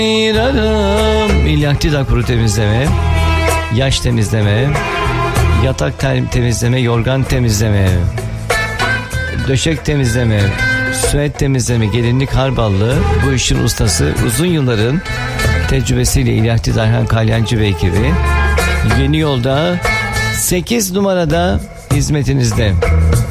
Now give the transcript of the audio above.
İlahi kuru temizleme, yaş temizleme, yatak temizleme, yorgan temizleme, döşek temizleme, süet temizleme, gelinlik harballı, bu işin ustası, uzun yılların tecrübesiyle İlahi Ayhan Kalyancı ve ekibi Yeni Yolda 8 numarada hizmetinizde.